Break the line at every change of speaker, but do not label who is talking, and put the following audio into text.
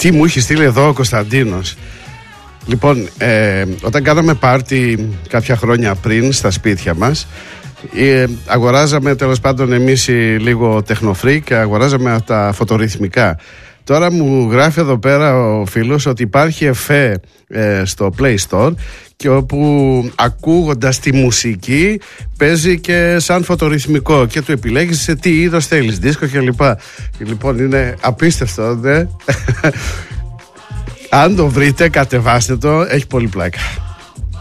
Τι μου είχε στείλει εδώ ο Κωνσταντίνος. Λοιπόν, όταν κάναμε πάρτι κάποια χρόνια πριν στα σπίτια μας, αγοράζαμε τέλος πάντων εμείς λίγο τεχνοφρίκ και αγοράζαμε τα φωτορυθμικά. Τώρα μου γράφει εδώ πέρα ο φίλος ότι υπάρχει εφέ στο Play Store και όπου ακούγοντας τη μουσική παίζει και σαν φωτορυθμικό και του επιλέγεις σε τι είδος θέλεις, δίσκο κλπ. Λοιπόν, είναι απίστευτο, ναι? Αν το βρείτε, κατεβάστε το, έχει πολύ πλάκα.